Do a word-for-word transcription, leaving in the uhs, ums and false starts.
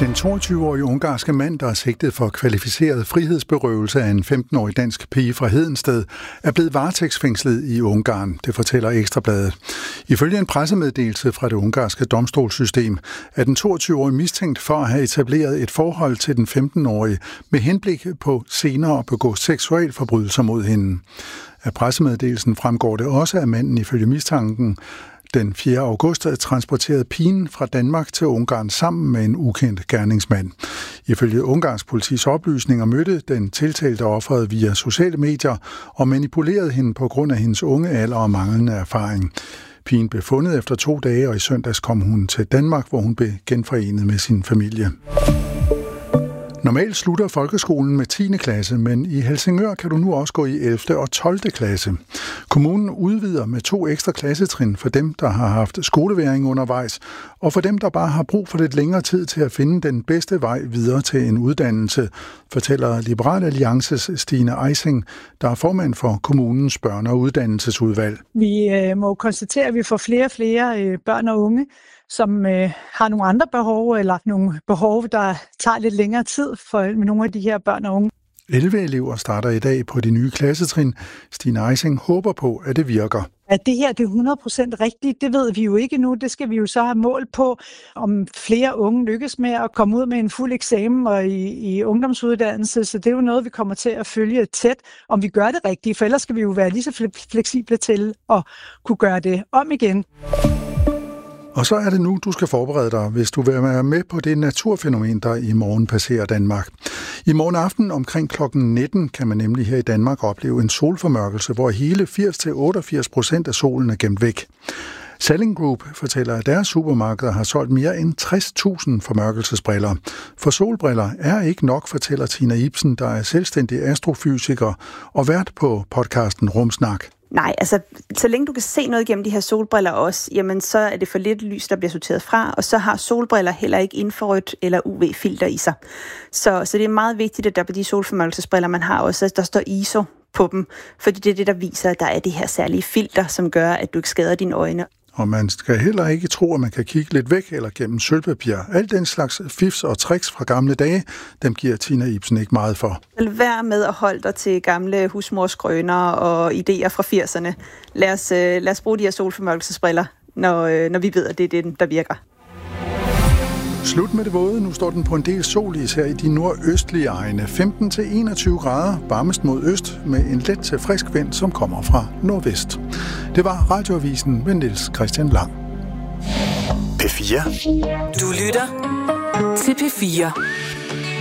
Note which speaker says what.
Speaker 1: Den toogtyve-årige ungarske mand, der er sigtet for kvalificeret frihedsberøvelse af en femten-årig dansk pige fra Hedensted, er blevet varetægtsfængslet i Ungarn, det fortæller Ekstra Bladet. Ifølge en pressemeddelelse fra det ungarske domstolssystem er den toogtyve-årige mistænkt for at have etableret et forhold til den femten-årige med henblik på senere at begå seksualforbrydelser mod hende. Af pressemeddelelsen fremgår det også, at manden ifølge mistanken den fjerde august transporterede pigen fra Danmark til Ungarn sammen med en ukendt gerningsmand. Ifølge Ungarns politis oplysninger mødte den tiltalte offeret via sociale medier og manipulerede hende på grund af hendes unge alder og manglende erfaring. Pigen blev fundet efter to dage, og i søndags kom hun til Danmark, hvor hun blev genforenet med sin familie. Normalt slutter folkeskolen med tiende klasse, men i Helsingør kan du nu også gå i ellevte og tolvte klasse. Kommunen udvider med to ekstra klassetrin for dem, der har haft skoleværing undervejs, og for dem, der bare har brug for lidt længere tid til at finde den bedste vej videre til en uddannelse, fortæller Liberal Alliances Stine Eising, der er formand for kommunens børne- og uddannelsesudvalg.
Speaker 2: Vi øh, må konstatere, at vi får flere og flere øh, børn og unge, som øh, har nogle andre behov, eller nogle behov, der tager lidt længere tid for med nogle af de her børn og unge.
Speaker 1: elleve elever starter i dag på de nye klassetrin. Stine Eising håber på, at det virker.
Speaker 2: At det her det er hundrede procent rigtigt, det ved vi jo ikke nu. Det skal vi jo så have mål på, om flere unge lykkes med at komme ud med en fuld eksamen og i, i ungdomsuddannelse. Så det er jo noget, vi kommer til at følge tæt, om vi gør det rigtigt. For ellers skal vi jo være lige så fleksible til at kunne gøre det om igen.
Speaker 1: Og så er det nu, du skal forberede dig, hvis du vil være med på det naturfænomen, der i morgen passerer Danmark. I morgen aften omkring klokken nitten kan man nemlig her i Danmark opleve en solformørkelse, hvor hele firs til otteogfirs procent af solen er gemt væk. Salling Group fortæller, at deres supermarkeder har solgt mere end tres tusind formørkelsesbriller. For solbriller er ikke nok, fortæller Tina Ibsen, der er selvstændig astrofysiker og vært på podcasten Rumsnak.
Speaker 3: Nej, altså så længe du kan se noget gennem de her solbriller også, jamen så er det for lidt lys, der bliver sorteret fra, og så har solbriller heller ikke infrarødt eller U V-filter i sig. Så, så det er meget vigtigt, at der på de solformørkelsesbriller, man har også, at der står I S O på dem, fordi det er det, der viser, at der er det her særlige filter, som gør, at du ikke skader dine øjne.
Speaker 1: Og man skal heller ikke tro, at man kan kigge lidt væk eller gennem sølvpapir. Alt den slags fifs og tricks fra gamle dage, dem giver Tina Ibsen ikke meget for.
Speaker 3: Vær med at holde dig til gamle husmorsgrønner og idéer fra firserne. Lad os, lad os bruge de her solformørkelsesbriller, når, når vi ved, at det er det, der virker.
Speaker 1: Slut med det våde. Nu står den på en del sol især i de nordøstlige egne. femten til enogtyve grader, varmest mod øst, med en let til frisk vind, som kommer fra nordvest. Det var Radioavisen med Niels Christian Lang.
Speaker 4: P fire.
Speaker 5: Du lytter til P fire.